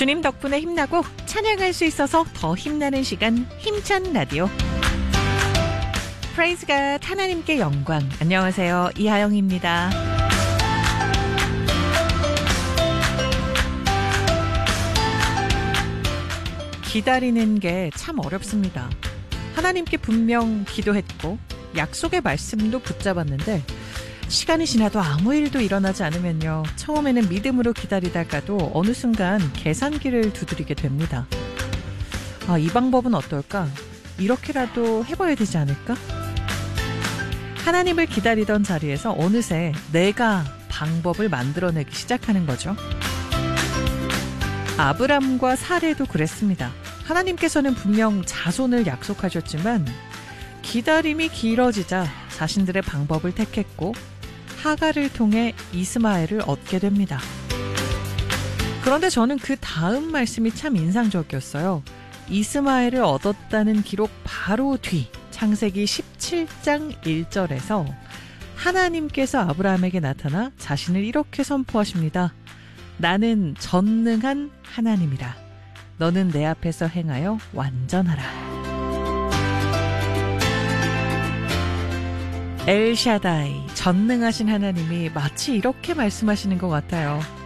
주님 덕분에 힘나고 찬양할 수 있어서 더 힘나는 시간, 힘찬 라디오. Praise God, 하나님께 영광. 안녕하세요, 이하영입니다. 기다리는 게 참 어렵습니다. 하나님께 분명 기도했고 약속의 말씀도 붙잡았는데 시간이 지나도 아무 일도 일어나지 않으면요, 처음에는 믿음으로 기다리다가도 어느 순간 계산기를 두드리게 됩니다. 이 방법은 어떨까? 이렇게라도 해봐야 되지 않을까? 하나님을 기다리던 자리에서 어느새 내가 방법을 만들어내기 시작하는 거죠. 아브람과 사레도 그랬습니다. 하나님께서는 분명 자손을 약속하셨지만 기다림이 길어지자 자신들의 방법을 택했고 하갈을 통해 이스마엘을 얻게 됩니다. 그런데 저는 그 다음 말씀이 참 인상적이었어요. 이스마엘을 얻었다는 기록 바로 뒤 창세기 17장 1절에서 하나님께서 아브라함에게 나타나 자신을 이렇게 선포하십니다. 나는 전능한 하나님이라. 너는 내 앞에서 행하여 완전하라. 엘샤다이, 전능하신 하나님이 마치 이렇게 말씀하시는 것 같아요.